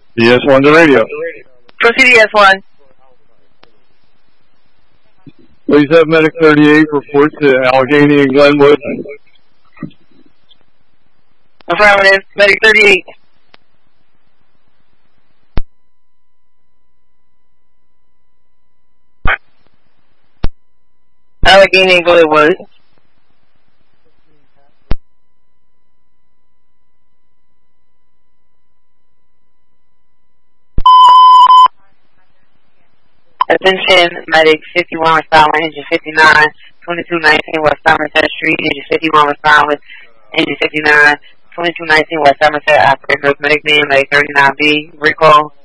DS1 to radio. Proceed DS1. Please have Medic 38 report to Allegheny and Glenwood. Affirmative. Medic 38. Allegheny and Glenwood. Attention, Medic 51 respond with engine 59, 2219 West Somerset Street, engine 51 respond with engine 59, 2219 West Somerset, operator Medic name, Medic 39B, recall.